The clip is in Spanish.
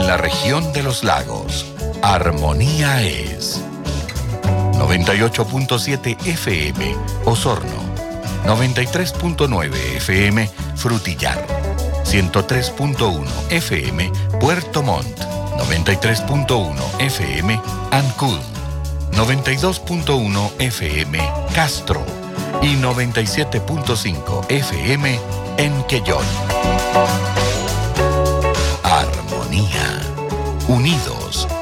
la región de los lagos, Armonía es 98.7 FM, Osorno, 93.9 FM, Frutillar, 103.1 FM, Puerto Montt, 93.1 FM, Ancud, 92.1 FM, Castro y 97.5 FM en Quellón. Armonía. Unidos